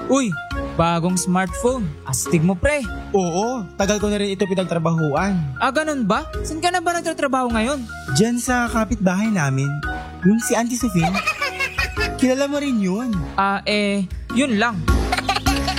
Uy, bagong smartphone. Astig mo pre. Oo, tagal ko na rin ito pinagtrabahuan. Ganun ba? Saan ka na ba nagtatrabaho ngayon? Diyan sa kapitbahay namin, yung si Auntie Sophie. Kilala mo rin yun. Yun lang.